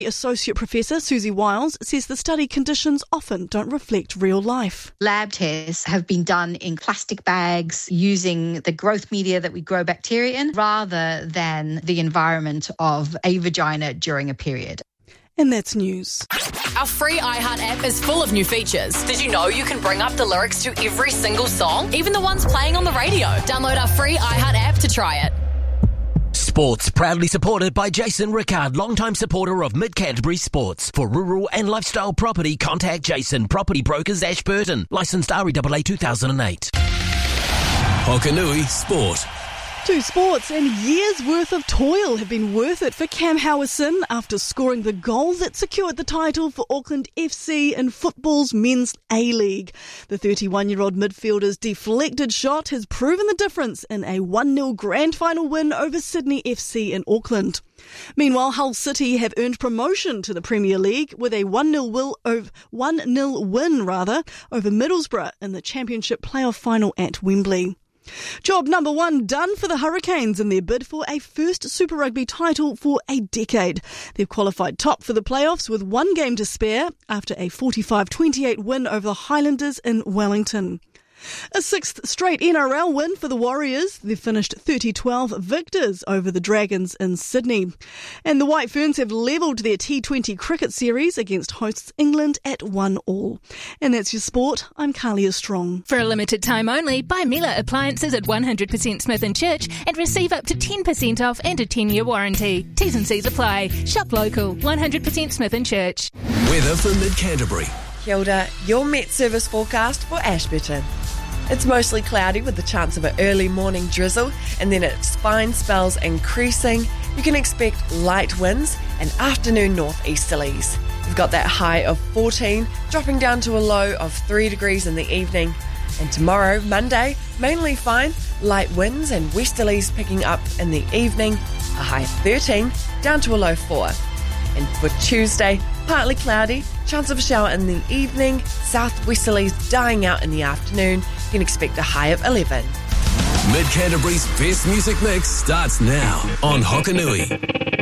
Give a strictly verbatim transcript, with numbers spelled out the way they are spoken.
Associate Professor Susie Wiles says the study conditions often don't reflect real life. Lab tests have been done in plastic bags using the growth media that we grow bacteria in rather than the environment of a vagina during a period. And that's news. Our free iHeart app is full of new features. Did you know you can bring up the lyrics to every single song, even the ones playing on the radio? Download our free iHeart app to try it. Sports, proudly supported by Jason Rickard, longtime supporter of Mid-Canterbury Sports. For rural and lifestyle property, contact Jason, Property Brokers, Ashburton. Licensed R E A A two thousand eight. Hokanui Sport. Two sports and years' worth of toil have been worth it for Cam Howison after scoring the goal that secured the title for Auckland F C in football's Men's A-League. The thirty-one-year-old midfielder's deflected shot has proven the difference in a one nil grand final win over Sydney F C in Auckland. Meanwhile, Hull City have earned promotion to the Premier League with a one nil win rather, over Middlesbrough in the Championship playoff final at Wembley. Job number one done for the Hurricanes in their bid for a first Super Rugby title for a decade. They've qualified top for the playoffs with one game to spare after a forty-five twenty-eight win over the Highlanders in Wellington. A sixth straight N R L win for the Warriors. They've finished thirty twelve victors over the Dragons in Sydney. And the White Ferns have levelled their T twenty cricket series against hosts England at one all. And that's your sport. I'm Carlia Strong. For a limited time only, buy Miele appliances at one hundred percent Smith and Church and receive up to ten percent off and a ten-year warranty. T's and C's apply. Shop local, one hundred percent Smith and Church. Weather for Mid-Canterbury. Kia ora, your Met Service forecast for Ashburton. It's mostly cloudy with the chance of an early morning drizzle, and then its fine spells increasing. You can expect light winds and afternoon northeasterlies. You've got that high of fourteen, dropping down to a low of three degrees in the evening. And tomorrow, Monday, mainly fine, light winds and westerlies picking up in the evening, a high of thirteen, down to a low four. And for Tuesday, partly cloudy, chance of a shower in the evening, southwesterlies dying out in the afternoon. You can expect a high of eleven. Mid-Canterbury's best music mix starts now on Hokanui.